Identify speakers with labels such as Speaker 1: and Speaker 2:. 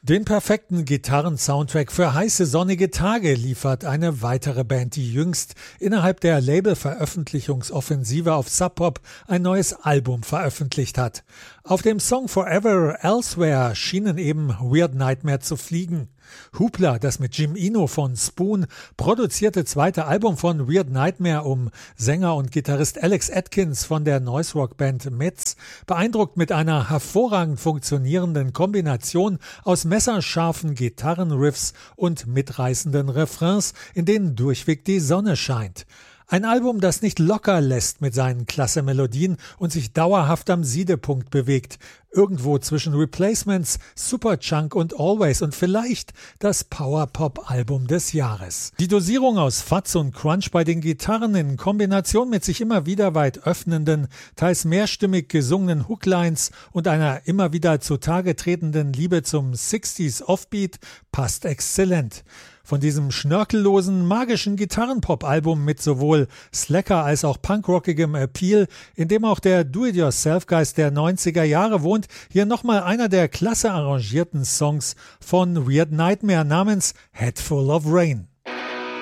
Speaker 1: Den perfekten Gitarren-Soundtrack für heiße, sonnige Tage liefert eine weitere Band, die jüngst innerhalb der Label-Veröffentlichungsoffensive auf Sub Pop ein neues Album veröffentlicht hat. Auf dem Song Forever Elsewhere schienen eben Weird Nightmare zu fliegen. Hoopla, das mit Jim Eno von Spoon produzierte zweite Album von Weird Nightmare um Sänger und Gitarrist Alex Atkins von der Noise-Rock-Band Metz beeindruckt mit einer hervorragend funktionierenden Kombination aus messerscharfen Gitarrenriffs und mitreißenden Refrains, in denen durchweg die Sonne scheint. Ein Album, das nicht locker lässt mit seinen klasse Melodien und sich dauerhaft am Siedepunkt bewegt. Irgendwo zwischen Replacements, Superchunk und Always und vielleicht das Power-Pop-Album des Jahres. Die Dosierung aus Fuzz und Crunch bei den Gitarren in Kombination mit sich immer wieder weit öffnenden, teils mehrstimmig gesungenen Hooklines und einer immer wieder zutage tretenden Liebe zum 60s Offbeat passt exzellent. Von diesem schnörkellosen, magischen Gitarrenpop-Album mit sowohl Slacker als auch punkrockigem Appeal, in dem auch der Do-it-yourself-Geist der 90er Jahre wohnt, hier nochmal einer der klasse arrangierten Songs von Weird Nightmare namens Head Full of Rain.